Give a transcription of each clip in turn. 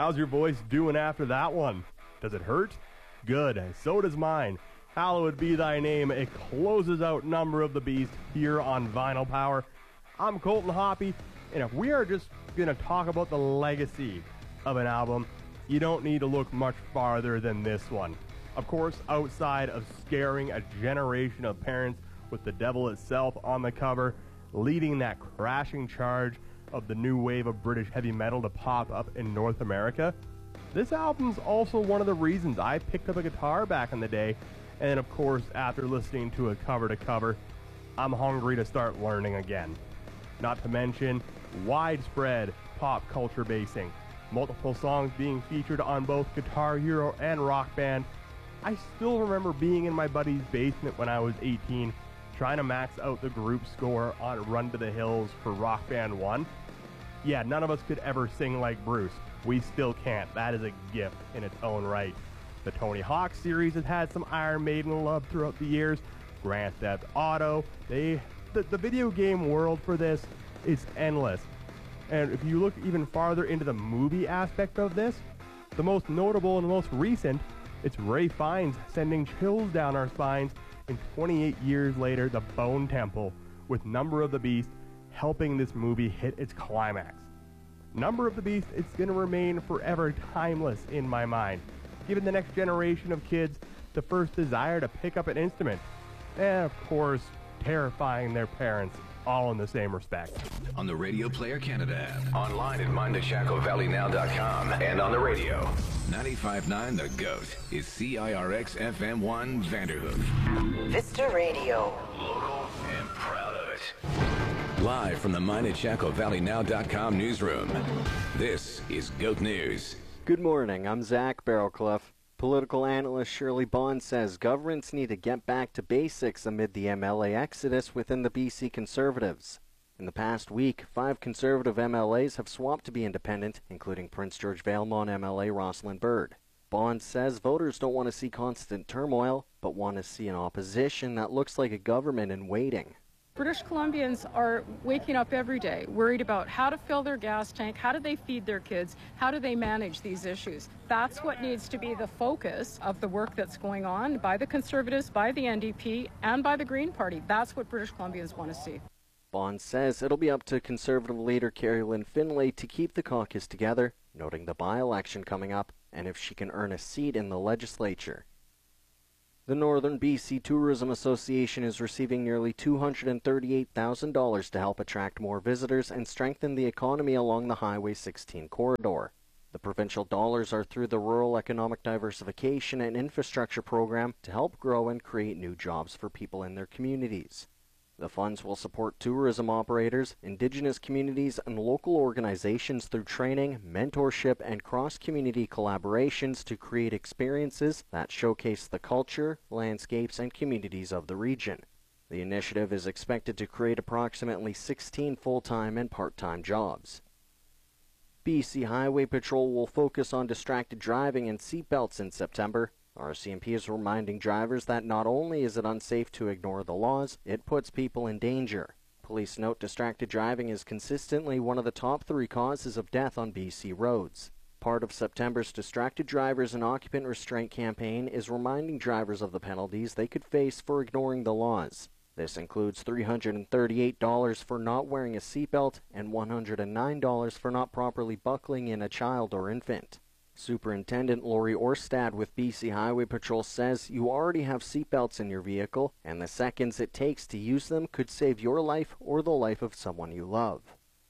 How's your voice doing after that one? Does it hurt? Good, so does mine. Hallowed be thy name. It closes out Number of the Beast here on Vinyl Power. I'm Colton Hoppy, and if we are just going to talk about the legacy of an album, you don't need to look much farther than this one. Of course, outside of scaring a generation of parents with the devil itself on the cover, leading that crashing charge of the new wave of British heavy metal to pop up in North America, this album's also one of the reasons I picked up a guitar back in the day, and of course, after listening to it cover to cover, I'm hungry to start learning again. Not to mention widespread pop culture basing, multiple songs being featured on both Guitar Hero and Rock Band. I still remember being in my buddy's basement when I was 18, trying to max out the group score on Run to the Hills for Rock Band 1. Yeah, none of us could ever sing like Bruce. We still can't. That is a gift in its own right. The Tony Hawk series has had some Iron Maiden love throughout the years. Grand Theft Auto. The video game world for this is endless. And if you look even farther into the movie aspect of this, the most notable and most recent, it's Ralph Fiennes sending chills down our spines in 28 years later, The Bone Temple, with Number of the Beast helping this movie hit its climax. Number of the Beast is going to remain forever timeless in my mind, giving the next generation of kids the first desire to pick up an instrument, and of course, terrifying their parents, all in the same respect. On the Radio Player Canada app, online at MindTheShackleValleyNow.com, and on the radio. 95.9 The GOAT is CIRX FM1 Vanderhoof. Vista Radio. Local and proud of it. Live from the MindTheShackleValleyNow.com newsroom, this is GOAT News. Good morning, I'm Zach Barrowclough. Political analyst Shirley Bond says governments need to get back to basics amid the MLA exodus within the BC Conservatives. In the past week, 5 Conservative MLAs have swapped to be independent, including Prince George Valemount MLA Rosalind Bird. Bond says voters don't want to see constant turmoil, but want to see an opposition that looks like a government in waiting. British Columbians are waking up every day worried about how to fill their gas tank, how do they feed their kids, how do they manage these issues. That's what needs to be the focus of the work that's going on by the Conservatives, by the NDP, and by the Green Party. That's what British Columbians want to see. Bond says it'll be up to Conservative leader Carrie Lynn Finlay to keep the caucus together, noting the by-election coming up and if she can earn a seat in the legislature. The Northern BC Tourism Association is receiving nearly $238,000 to help attract more visitors and strengthen the economy along the Highway 16 corridor. The provincial dollars are through the Rural Economic Diversification and Infrastructure Program to help grow and create new jobs for people in their communities. The funds will support tourism operators, Indigenous communities, and local organizations through training, mentorship, and cross-community collaborations to create experiences that showcase the culture, landscapes, and communities of the region. The initiative is expected to create approximately 16 full-time and part-time jobs. BC Highway Patrol will focus on distracted driving and seatbelts in September. RCMP is reminding drivers that not only is it unsafe to ignore the laws, it puts people in danger. Police note distracted driving is consistently one of the top 3 causes of death on BC roads. Part of September's Distracted Drivers and Occupant Restraint campaign is reminding drivers of the penalties they could face for ignoring the laws. This includes $338 for not wearing a seatbelt and $109 for not properly buckling in a child or infant. Superintendent Lori Orstad with BC Highway Patrol says you already have seatbelts in your vehicle, and the seconds it takes to use them could save your life or the life of someone you love.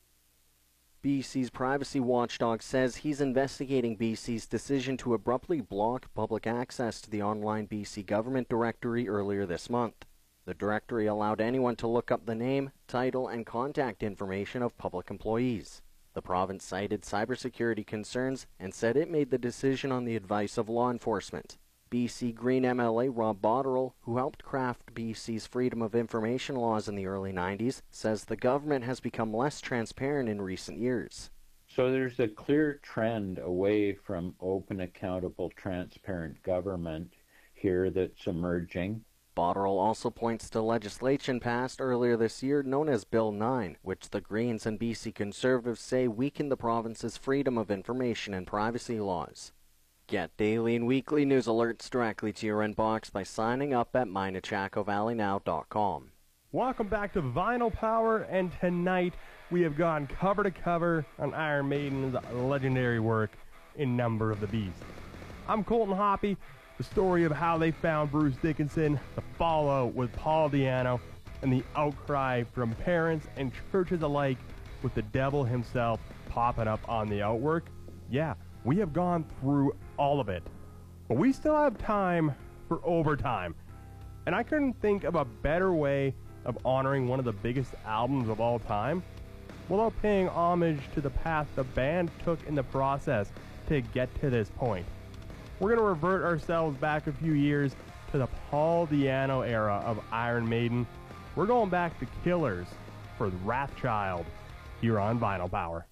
BC's privacy watchdog says he's investigating BC's decision to abruptly block public access to the online BC government directory earlier this month. The directory allowed anyone to look up the name, title, and contact information of public employees. The province cited cybersecurity concerns and said it made the decision on the advice of law enforcement. BC Green MLA Rob Botterill, who helped craft BC's Freedom of Information laws in the early 90s, says the government has become less transparent in recent years. So there's a clear trend away from open, accountable, transparent government here that's emerging. Botterill also points to legislation passed earlier this year known as Bill 9, which the Greens and BC Conservatives say weakened the province's freedom of information and privacy laws. Get daily and weekly news alerts directly to your inbox by signing up at MyNechacoValleyNow.com. Welcome back to Vinyl Power, and tonight we have gone cover to cover on Iron Maiden's legendary work in Number of the Beast. I'm Colton Hoppy. The story of how they found Bruce Dickinson, the fallout with Paul Di'Anno, and the outcry from parents and churches alike with the devil himself popping up on the outwork. Yeah, we have gone through all of it. But we still have time for overtime. And I couldn't think of a better way of honoring one of the biggest albums of all time without paying homage to the path the band took in the process to get to this point. We're going to revert ourselves back a few years to the Paul Di'Anno era of Iron Maiden. We're going back to Killers for Wrathchild here on Vinyl Power.